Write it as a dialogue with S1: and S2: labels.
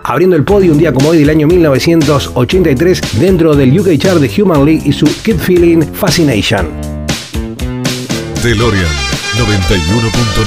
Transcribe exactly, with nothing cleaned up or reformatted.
S1: abriendo el podio un día como hoy del año mil novecientos ochenta y tres dentro del U K Chart de Human League y su Keep Feeling Fascination.
S2: DeLorean noventa y uno punto